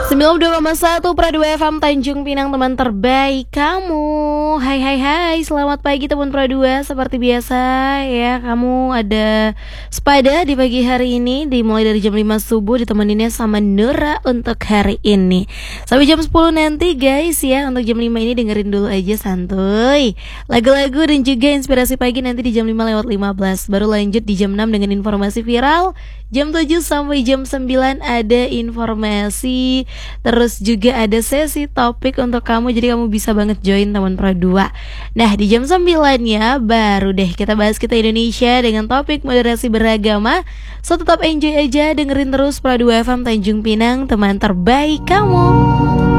92,1 Pradu FM Tanjung Pinang, teman terbaik kamu. Hai hai hai, selamat pagi teman Pradua. Seperti biasa ya, kamu ada sepada di pagi hari ini, dimulai dari jam 5 subuh ditemeninnya sama Nura untuk hari ini sampai jam 10 nanti guys ya. Untuk jam 5 ini dengerin dulu aja santuy lagu-lagu dan juga inspirasi pagi nanti di jam 5 lewat 15. Baru lanjut di jam 6 dengan informasi viral. Jam 7 sampai jam 9 ada informasi. Terus juga ada sesi topik untuk kamu, jadi kamu bisa banget join teman Pro 2. Nah di jam 9 ya baru deh kita bahas kita Indonesia dengan topik moderasi beragama. So tetap enjoy aja, dengerin terus Pro 2 FM Tanjung Pinang, teman terbaik kamu.